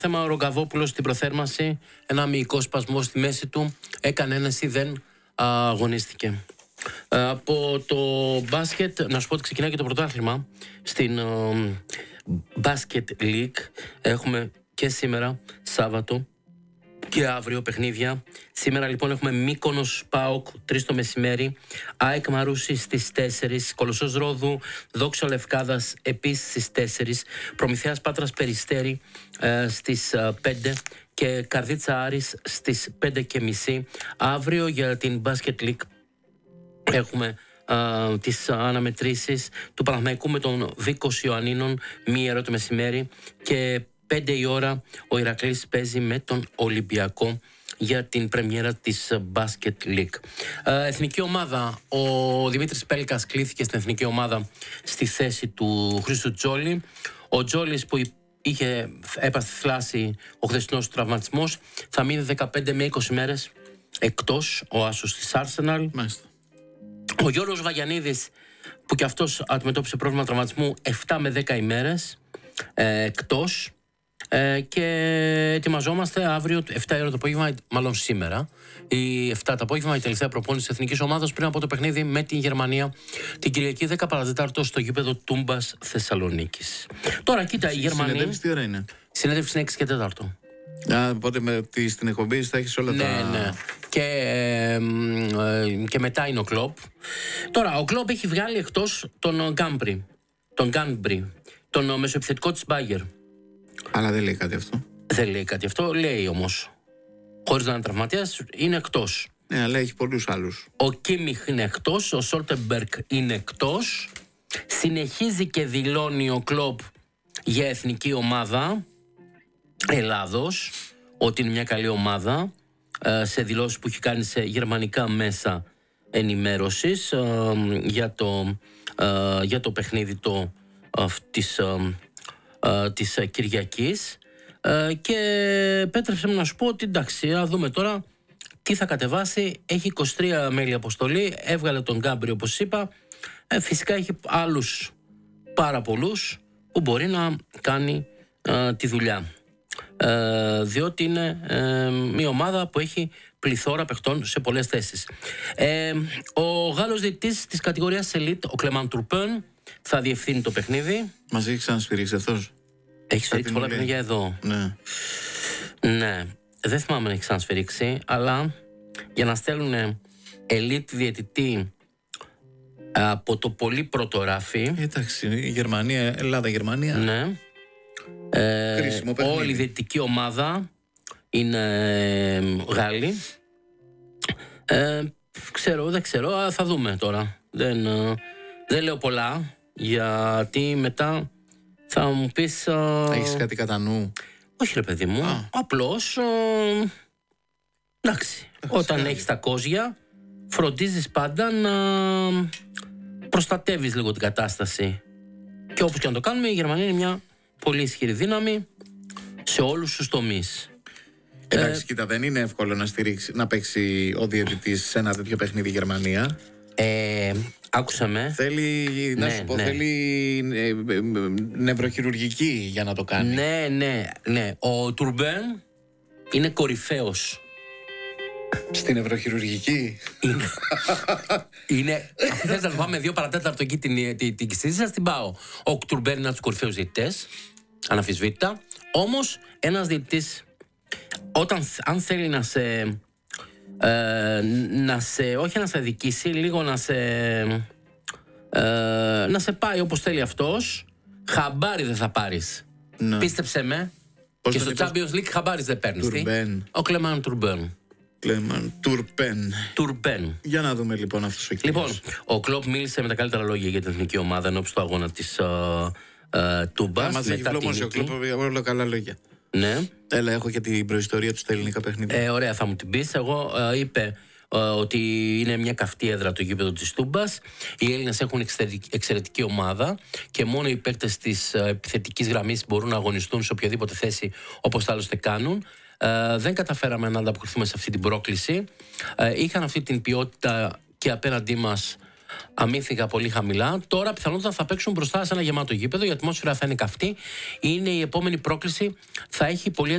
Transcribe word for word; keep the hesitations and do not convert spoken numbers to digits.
Θέμα ο Ρογκαβόπουλος στην προθέρμανση, ένα μυϊκό σπασμό στη μέση του, έκανε ένεση, δεν α, αγωνίστηκε. Ε, από το μπάσκετ, να σου πω ότι ξεκινάει και το πρωτάθλημα στην Basket League. Έχουμε και σήμερα, Σάββατο, και αύριο παιχνίδια. Σήμερα λοιπόν έχουμε Μύκονος ΠΑΟΚ τρεις το μεσημέρι, ΑΕΚ Μαρούσι στις τέσσερις, Κολοσσός Ρόδου Δόξα Λευκάδας επίσης στις τέσσερις, Προμηθέας Πάτρας Περιστέρι ε, στις ε, πέντε και Καρδίτσα Άρης στις πέντε και μισή. Αύριο για την Basket League έχουμε Uh, τις αναμετρήσεις του Παναθηναϊκού με τον Βίκος Ιωαννίνων μία ώρα το μεσημέρι και πέντε η ώρα ο Ηρακλής παίζει με τον Ολυμπιακό για την πρεμιέρα της Basket League. Uh, εθνική ομάδα, ο Δημήτρης Πέλκας κλήθηκε στην εθνική ομάδα στη θέση του Χρήστου Τζόλη. Ο Τζόλης που είχε έπαθε θλάση ο χθεσινός τραυματισμός θα μείνει δεκαπέντε με είκοσι μέρες εκτός, ο άσος της Arsenal. Μάλιστα. Ο Γιώργος Βαγιανίδης που και αυτός αντιμετώπισε πρόβλημα τραυματισμού επτά με δέκα ημέρες ε, εκτός ε, και ετοιμαζόμαστε αύριο επτά η ώρα το απόγευμα, μάλλον σήμερα η επτά το απόγευμα, η τελευταία προπόνηση της εθνικής ομάδας πριν από το παιχνίδι με την Γερμανία την Κυριακή δέκα παρά τέταρτο στο γήπεδο Τούμπας Θεσσαλονίκης. Τώρα κοίτα, η Γερμανία. Η συνέντευξη τι ώρα είναι? Η συνέντευξη είναι έξι και τέταρτο. Α, οπότε με, τη, στην εκπομπή θα έχεις όλα ναι, τα... Ναι, και, ε, ε, και μετά είναι ο Κλοπ. Τώρα, ο Κλοπ έχει βγάλει εκτός τον Γκάμπρι, τον Γκάμπρι, τον μεσοεπιθετικό της Μπάγερ. Αλλά δεν λέει κάτι αυτό. Δεν λέει κάτι αυτό, λέει όμως. Χωρίς να είναι τραυματίας, είναι εκτός. Ναι, αλλά έχει πολλούς άλλους. Ο Κίμιχ είναι εκτός, ο Σόλτεμπεργκ είναι εκτός. Συνεχίζει και δηλώνει ο Κλοπ για εθνική ομάδα Ελλάδος ότι είναι μια καλή ομάδα, σε δηλώσεις που έχει κάνει σε γερμανικά μέσα ενημέρωσης για το, για το παιχνίδι το, της, της Κυριακής. Και επέτρεψε μου να σου πω ότι εντάξει, να δούμε τώρα τι θα κατεβάσει. Έχει είκοσι τρία μέλη αποστολή, έβγαλε τον Γκάμπρι όπως είπα. Φυσικά έχει άλλους πάρα πολλούς που μπορεί να κάνει τη δουλειά. Ε, διότι είναι ε, μια ομάδα που έχει πληθώρα παιχτών σε πολλές θέσεις. Ε, ο Γάλλος διαιτητής της κατηγορίας Elite, ο Κλεμάν Τουρπέν, θα διευθύνει το παιχνίδι. Μας έχει ξανασφυρίξει αυτός? Έχει σφυρίξει πολλά παιχνίδια εδώ. Ναι. Ναι, δεν θυμάμαι να έχει ξανασφυρίξει, αλλά για να στέλνουν Elite διαιτητή από το πολύ πρώτο ράφι. Εντάξει, η Γερμανία, Ελλάδα-Γερμανία. Ναι. Ε, όλη η δυτική ομάδα είναι ε, Γάλλοι. ε, Ξέρω, δεν ξέρω, θα δούμε τώρα. Δεν, ε, δεν λέω πολλά, γιατί μετά θα μου πεις ε, έχεις κάτι κατά νου? Όχι ρε παιδί μου, Α. απλώς ε, εντάξει, όταν έχεις τα κόζια φροντίζεις πάντα να προστατεύεις λίγο την κατάσταση. Και όπως και να το κάνουμε, η Γερμανία είναι μια πολύ ισχυρή δύναμη σε όλους τους τομείς. Εντάξει, ε, κοίτα, δεν είναι εύκολο να, στηρίξει, να παίξει ο διαιτητής σε ένα τέτοιο παιχνίδι η Γερμανία. Ε, άκουσα με. Θέλει, να ναι, σου πω, ναι. θέλει ε, ε, νευροχειρουργική για να το κάνει. Ναι, ναι, ναι. Ο Τουρμπέν είναι κορυφαίος. Στην νευροχειρουργική. Είναι. είναι αφού θες να το πάμε δύο παρατέταρτο εκεί την, την, την συζήτηση, θα την πάω. Ο Τουρμπέν είναι από τους κορυφαίους διαιτητές, αναμφισβήτητα. Όμως ένας διαιτητής, όταν, αν θέλει να σε, ε, να σε, όχι να σε δικήσει, λίγο να σε, ε, να σε πάει όπως θέλει αυτός, χαμπάρι δεν θα πάρεις. Ναι. Πίστεψε με. Πώς και στο Champions League χαμπάρις δεν παίρνεις. Τουρμπέν. Ο Κλεμάν Τουρμπέν. Κλέμαν Τουρπέν. Τουρπέν. Για να δούμε λοιπόν αυτός ο κύριος. Λοιπόν, ο Κλοπ μίλησε με τα καλύτερα λόγια για την εθνική ομάδα ενώπιση του αγώνα της uh, uh, Τούμπας. Μας έχει βλόμωσει ο Κλοπ, όλα καλά λόγια. Ναι. Έλα, έχω και την προϊστορία του στα ελληνικά παιχνίδια. Ε, ωραία, θα μου την πεις. Εγώ uh, είπε uh, ότι είναι μια καυτή έδρα το γήπεδο της Τούμπας. Οι Έλληνες έχουν εξαιρετική ομάδα και μόνο οι παίκτες της uh, επιθετικής γραμμής μπορούν να αγωνιστούν σε οποιαδήποτε θέση όπως τα άλλωστε κάνουν. Uh, δεν καταφέραμε να ανταποκριθούμε σε αυτή την πρόκληση. Uh, είχαν αυτή την ποιότητα και απέναντί μας αμύθικα πολύ χαμηλά. Τώρα πιθανότατα θα παίξουν μπροστά σε ένα γεμάτο γήπεδο. Η ατμόσφαιρα θα είναι καυτή. Είναι η επόμενη πρόκληση. Θα έχει πολύ